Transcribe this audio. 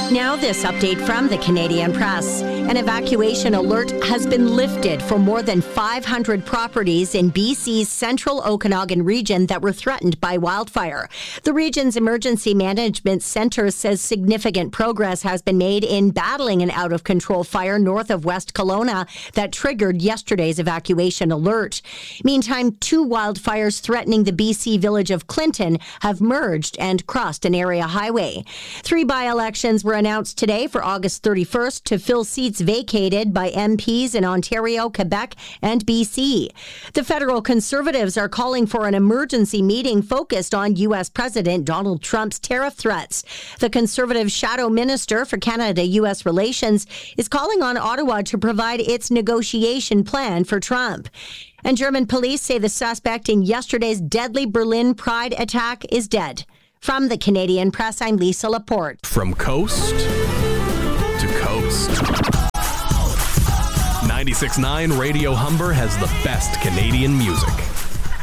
Now this update from the Canadian Press. An evacuation alert has been lifted for more than 500 properties in BC's central Okanagan region that were threatened by wildfire. The region's emergency management center says significant progress has been made in battling an out-of-control fire north of West Kelowna that triggered yesterday's evacuation alert. Meantime, 2 wildfires threatening the BC village of Clinton have merged and crossed an area highway. 3 by-elections were announced today for August 31st to fill seats vacated by MPs in Ontario, Quebec, and BC. The federal Conservatives are calling for an emergency meeting focused on U.S. President Donald Trump's tariff threats. The Conservative Shadow Minister for Canada-U.S. Relations is calling on Ottawa to provide its negotiation plan for Trump. And German police say the suspect in yesterday's deadly Berlin Pride attack is dead. From the Canadian Press, I'm Lisa Laporte. From coast to coast. 96.9 Radio Humber has the best Canadian music.